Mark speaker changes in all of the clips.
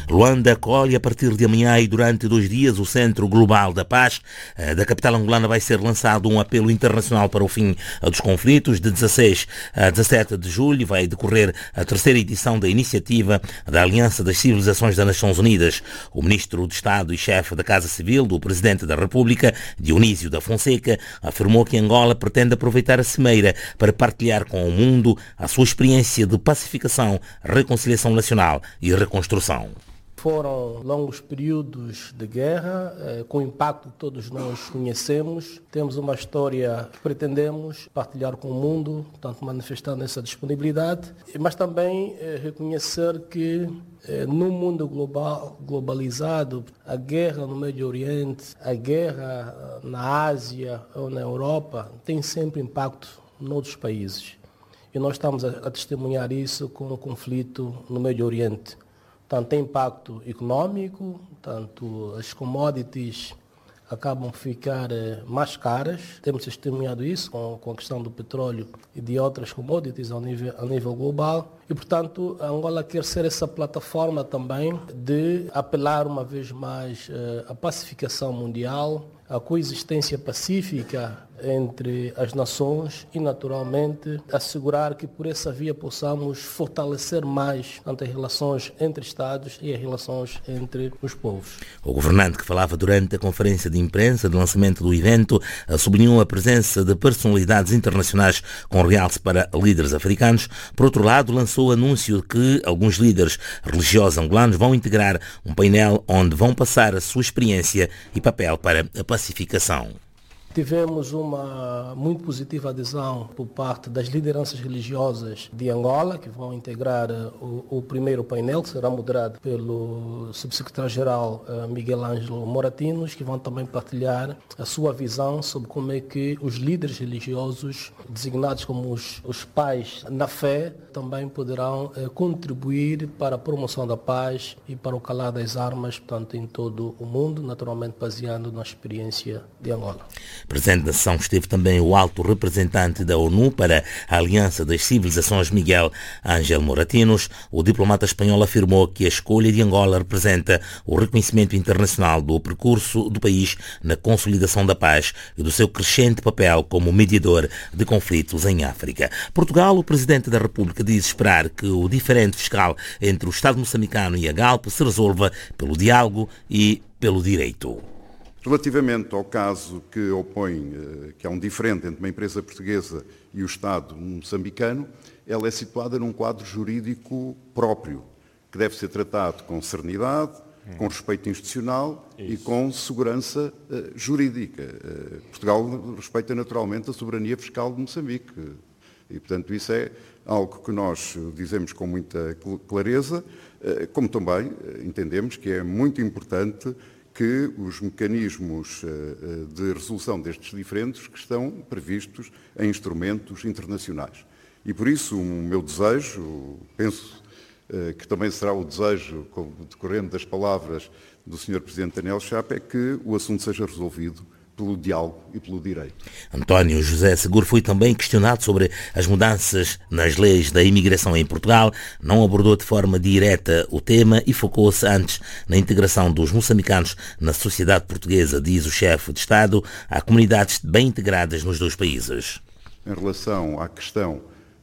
Speaker 1: Luanda acolhe a partir de amanhã e durante 2 dias o Centro Global da Paz. Da capital angolana vai ser lançado um apelo internacional para o fim dos conflitos. De 16 a 17 de julho vai decorrer a 3ª edição da iniciativa da Aliança das Civilizações das Nações Unidas. O ministro de Estado e chefe da Casa Civil do Presidente da República, Dionísio da Fonseca, afirmou que Angola pretende aproveitar a cimeira para partilhar com o mundo a sua experiência de pacificação, reconciliação nacional e reconstrução.
Speaker 2: Foram longos períodos de guerra, com o impacto que todos nós conhecemos. Temos uma história que pretendemos partilhar com o mundo, portanto manifestando essa disponibilidade, mas também reconhecer que no mundo globalizado, a guerra no Médio Oriente, a guerra na Ásia ou na Europa tem sempre impacto noutros países. E nós estamos a testemunhar isso com o conflito no Médio Oriente. Tanto tem impacto econômico, tanto as commodities acabam por ficar mais caras. Temos testemunhado isso com a questão do petróleo e de outras commodities a nível global. E, portanto, a Angola quer ser essa plataforma também de apelar uma vez mais à pacificação mundial, à coexistência pacífica entre as nações e, naturalmente, assegurar que por essa via possamos fortalecer mais tanto as relações entre Estados e as relações entre os povos.
Speaker 1: O governante, que falava durante a conferência de imprensa de lançamento do evento, sublinhou a presença de personalidades internacionais com realce para líderes africanos. Por outro lado, lançou o anúncio de que alguns líderes religiosos angolanos vão integrar um painel onde vão passar a sua experiência e papel para a pacificação.
Speaker 2: Tivemos uma muito positiva adesão por parte das lideranças religiosas de Angola, que vão integrar o primeiro painel, que será moderado pelo subsecretário-geral Miguel Ângelo Moratinos, que vão também partilhar a sua visão sobre como é que os líderes religiosos, designados como os pais na fé, também poderão contribuir para a promoção da paz e para o calar das armas, portanto, em todo o mundo, naturalmente baseado na experiência de Angola.
Speaker 1: Presente na sessão esteve também o alto representante da ONU para a Aliança das Civilizações, Miguel Ângelo Moratinos. O diplomata espanhol afirmou que a escolha de Angola representa o reconhecimento internacional do percurso do país na consolidação da paz e do seu crescente papel como mediador de conflitos em África. Portugal, o Presidente da República, diz esperar que o diferendo fiscal entre o Estado moçambicano e a Galp se resolva pelo diálogo e pelo direito.
Speaker 3: Relativamente ao caso que opõe, que há um diferente entre uma empresa portuguesa e o Estado moçambicano, ela é situada num quadro jurídico próprio, que deve ser tratado com serenidade, com respeito institucional e com segurança jurídica. Portugal respeita naturalmente a soberania fiscal de Moçambique e, portanto, isso é algo que nós dizemos com muita clareza, como também entendemos que é muito importante que os mecanismos de resolução destes diferendos que estão previstos em instrumentos internacionais. E por isso o meu desejo, penso que também será o desejo, decorrendo das palavras do Sr. Presidente Daniel Chapo, é que o assunto seja resolvido pelo diálogo e pelo direito.
Speaker 1: António José Seguro foi também questionado sobre as mudanças nas leis da imigração em Portugal. Não abordou de forma direta o tema e focou-se antes na integração dos moçambicanos na sociedade portuguesa, diz o chefe de Estado. Há comunidades bem integradas nos dois países.
Speaker 3: Em relação à questão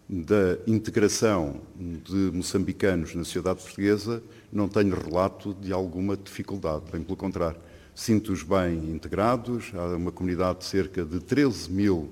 Speaker 3: da integração de moçambicanos na sociedade portuguesa, não tenho relato de alguma dificuldade, bem pelo contrário. Sinto-os bem integrados, há uma comunidade de cerca de 13 mil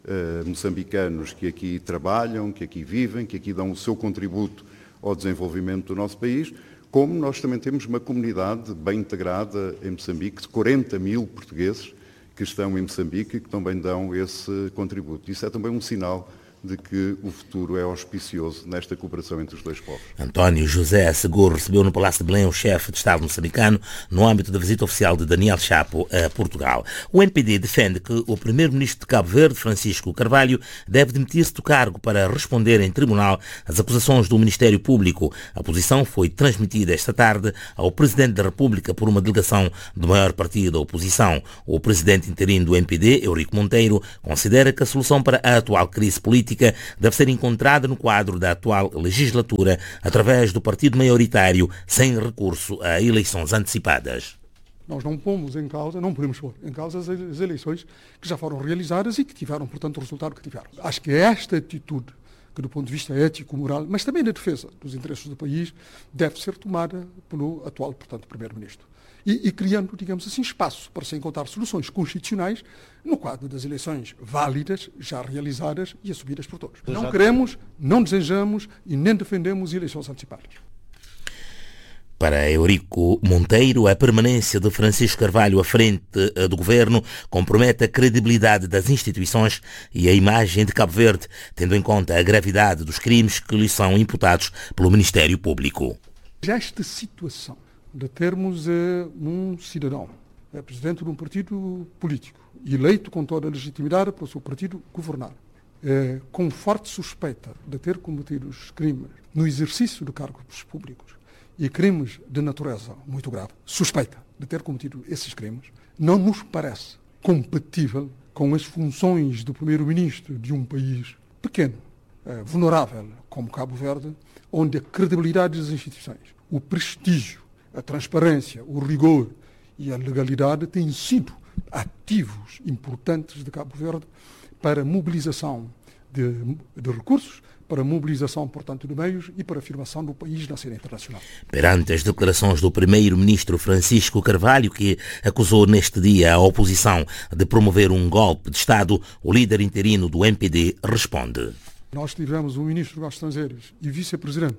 Speaker 3: moçambicanos que aqui trabalham, que aqui vivem, que aqui dão o seu contributo ao desenvolvimento do nosso país, como nós também temos uma comunidade bem integrada em Moçambique de 40 mil portugueses que estão em Moçambique e que também dão esse contributo. Isso é também um sinal de que o futuro é auspicioso nesta cooperação entre os dois povos.
Speaker 1: António José Seguro recebeu no Palácio de Belém o chefe de Estado moçambicano no âmbito da visita oficial de Daniel Chapo a Portugal. O NPD defende que o primeiro-ministro de Cabo Verde, Francisco Carvalho, deve demitir-se do cargo para responder em tribunal às acusações do Ministério Público. A posição foi transmitida esta tarde ao Presidente da República por uma delegação do maior partido da oposição. O presidente interino do NPD, Eurico Monteiro, considera que a solução para a atual crise política política deve ser encontrada no quadro da atual legislatura através do partido maioritário, sem recurso a eleições antecipadas.
Speaker 4: Nós não podemos pôr em causa as eleições que já foram realizadas e que tiveram, portanto, o resultado que tiveram. Acho que esta atitude, que do ponto de vista ético, moral, mas também da defesa dos interesses do país, deve ser tomada pelo atual, portanto, Primeiro-Ministro. E criando, digamos assim, espaço para se encontrar soluções constitucionais no quadro das eleições válidas, já realizadas e assumidas por todos. Não queremos, não desejamos e nem defendemos eleições antecipadas.
Speaker 1: Para Eurico Monteiro, a permanência de Francisco Carvalho à frente do governo compromete a credibilidade das instituições e a imagem de Cabo Verde, tendo em conta a gravidade dos crimes que lhe são imputados pelo Ministério Público.
Speaker 4: Esta situação de termos um cidadão, presidente de um partido político, eleito com toda a legitimidade para o seu partido governar, com forte suspeita de ter cometido os crimes no exercício de cargos públicos, e crimes de natureza muito grave, suspeita de ter cometido esses crimes, não nos parece compatível com as funções do primeiro-ministro de um país pequeno, vulnerável como Cabo Verde, onde a credibilidade das instituições, o prestígio, a transparência, o rigor e a legalidade têm sido ativos importantes de Cabo Verde para a mobilização de recursos, para a mobilização, portanto, de meios e para a afirmação do país na cena internacional.
Speaker 1: Perante as declarações do primeiro-ministro Francisco Carvalho, que acusou neste dia a oposição de promover um golpe de Estado, o líder interino do MPD responde.
Speaker 4: Nós tivemos um ministro dos Estrangeiros e vice-presidente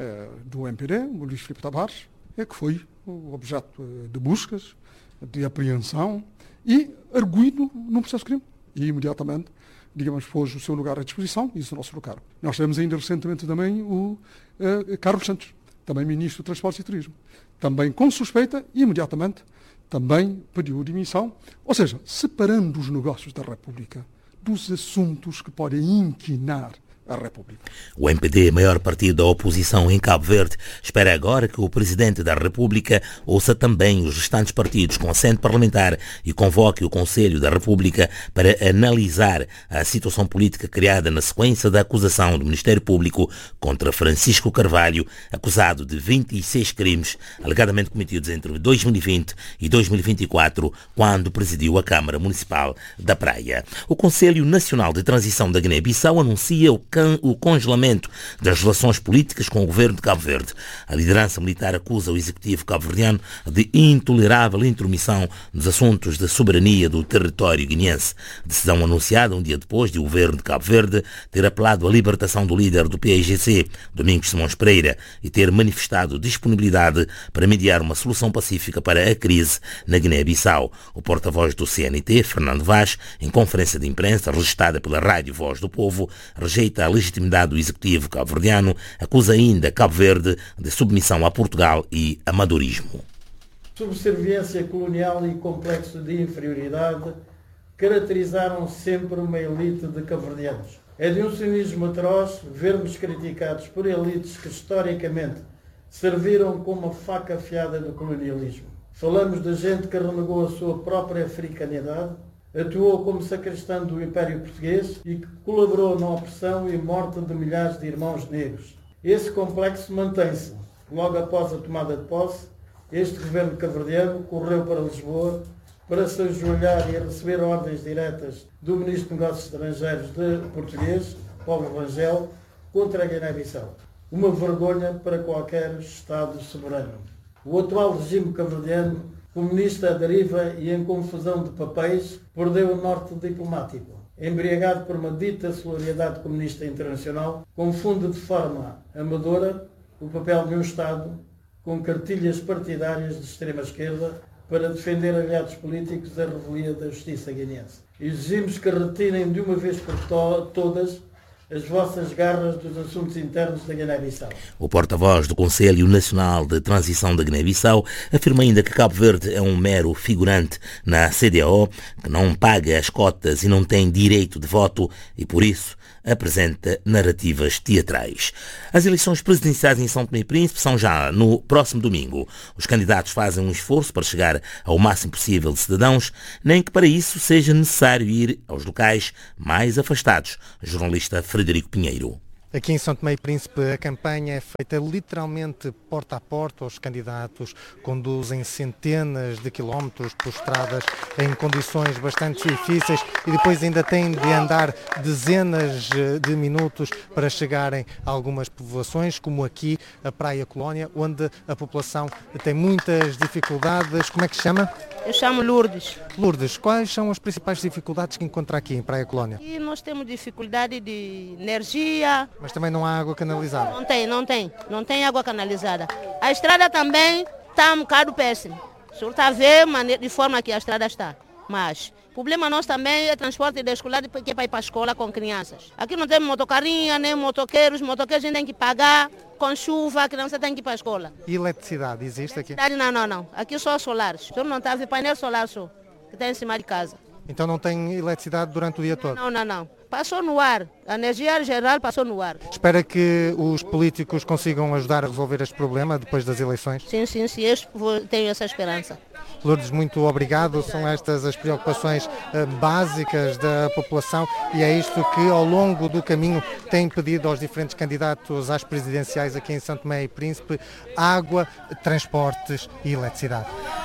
Speaker 4: do MPD, o Luís Filipe Tavares, que foi objeto de buscas, de apreensão e arguido num processo de crime. E imediatamente, digamos, pôs o seu lugar à disposição e isso é o nosso lugar. Nós tivemos ainda recentemente também o Carlos Santos, também Ministro do Transportes e Turismo, também com suspeita e imediatamente também pediu demissão, ou seja, separando os negócios da República dos assuntos que podem inquinar a República.
Speaker 1: O MPD, maior partido da oposição em Cabo Verde, espera agora que o Presidente da República ouça também os restantes partidos com assento parlamentar e convoque o Conselho da República para analisar a situação política criada na sequência da acusação do Ministério Público contra Francisco Carvalho, acusado de 26 crimes alegadamente cometidos entre 2020 e 2024, quando presidiu a Câmara Municipal da Praia. O Conselho Nacional de Transição da Guiné-Bissau anuncia o congelamento das relações políticas com o governo de Cabo Verde. A liderança militar acusa o executivo cabo-verdiano de intolerável intromissão nos assuntos de soberania do território guineense. Decisão anunciada um dia depois de o governo de Cabo Verde ter apelado à libertação do líder do PAIGC, Domingos Simões Pereira, e ter manifestado disponibilidade para mediar uma solução pacífica para a crise na Guiné-Bissau. O porta-voz do CNT, Fernando Vaz, em conferência de imprensa registrada pela Rádio Voz do Povo, rejeita a legitimidade do executivo cabo-verdiano, acusa ainda Cabo Verde de submissão a Portugal e amadorismo.
Speaker 5: Subserviência colonial e complexo de inferioridade caracterizaram sempre uma elite de cabo-verdianos. É de um cinismo atroz vermos criticados por elites que historicamente serviram como a faca afiada do colonialismo. Falamos de gente que renegou a sua própria africanidade, atuou como sacristão do Império Português e que colaborou na opressão e morte de milhares de irmãos negros. Esse complexo mantém-se. Logo após a tomada de posse, este governo cabo-verdiano correu para Lisboa para se ajoelhar e receber ordens diretas do Ministro de Negócios Estrangeiros português, Paulo Rangel, contra a Guiné-Bissau. Uma vergonha para qualquer Estado soberano. O atual regime cabo-verdiano, comunista à deriva e em confusão de papéis, perdeu o norte diplomático. Embriagado por uma dita solidariedade comunista internacional, confunde de forma amadora o papel de um Estado com cartilhas partidárias de extrema-esquerda para defender aliados políticos da revelia da justiça guineense. Exigimos que retirem de uma vez por todas as vossas garras dos assuntos internos da Guiné-Bissau.
Speaker 1: O porta-voz do Conselho Nacional de Transição da Guiné-Bissau afirma ainda que Cabo Verde é um mero figurante na CEDEAO, que não paga as cotas e não tem direito de voto e, por isso, apresenta narrativas teatrais. As eleições presidenciais em São Tomé e Príncipe são já no próximo domingo. Os candidatos fazem um esforço para chegar ao máximo possível de cidadãos, nem que para isso seja necessário ir aos locais mais afastados. Jornalista Frederico Pinheiro.
Speaker 6: Aqui em São Tomé e Príncipe a campanha é feita literalmente porta a porta. Os candidatos conduzem centenas de quilómetros por estradas em condições bastante difíceis e depois ainda têm de andar dezenas de minutos para chegarem a algumas povoações, como aqui a Praia Colónia, onde a população tem muitas dificuldades. Como é que se chama?
Speaker 7: Eu chamo Lourdes.
Speaker 6: Lourdes, quais são as principais dificuldades que encontra aqui em Praia Colónia?
Speaker 7: E nós temos dificuldade de energia.
Speaker 6: Mas também não há água canalizada?
Speaker 7: Não tem água canalizada. A estrada também está um bocado péssima. O senhor está a ver de forma que a estrada está. Mas o problema nosso também é transporte de escolar, que é para ir para a escola com crianças. Aqui não tem motocarrinha, nem motoqueiros. Motoqueiros a gente tem que pagar. Com chuva, a criança tem que ir para a escola.
Speaker 6: E eletricidade existe aqui?
Speaker 7: Não. Aqui só solares. O senhor não está a ver painel solar só, que tem em cima de casa.
Speaker 6: Então não tem eletricidade durante o dia todo?
Speaker 7: Não. Passou no ar. A energia geral passou no ar.
Speaker 6: Espera que os políticos consigam ajudar a resolver este problema depois das eleições?
Speaker 7: Sim. Eu tenho essa esperança.
Speaker 6: Lourdes, muito obrigado. São estas as preocupações básicas da população e é isto que ao longo do caminho tem pedido aos diferentes candidatos às presidenciais aqui em São Tomé e Príncipe: água, transportes e eletricidade.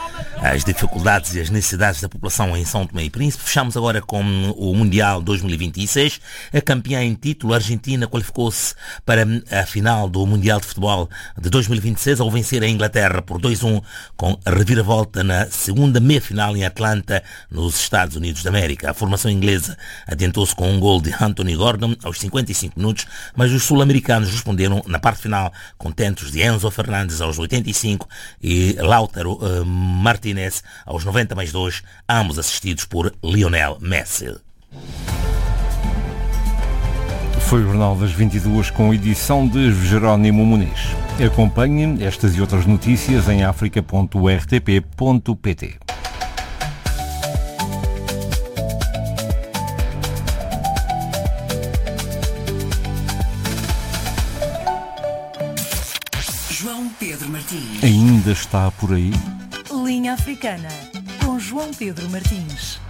Speaker 1: As dificuldades e as necessidades da população em São Tomé e Príncipe. Fechamos agora com o Mundial 2026. A campeã em título, a Argentina, qualificou-se para a final do Mundial de Futebol de 2026 ao vencer a Inglaterra por 2-1 com a reviravolta na segunda meia-final em Atlanta, nos Estados Unidos da América. A formação inglesa adiantou-se com um gol de Anthony Gordon aos 55 minutos, mas os sul-americanos responderam na parte final com tentos de Enzo Fernandes aos 85 e Lautaro Martínez aos 90+2, ambos assistidos por Lionel Messi.
Speaker 8: Foi o Jornal das 22 com edição de Jerónimo Muniz. Acompanhe estas e outras notícias em africa.rtp.pt.
Speaker 9: João Pedro Martins.
Speaker 8: Ainda está por aí?
Speaker 9: Linha Africana, com João Pedro Martins.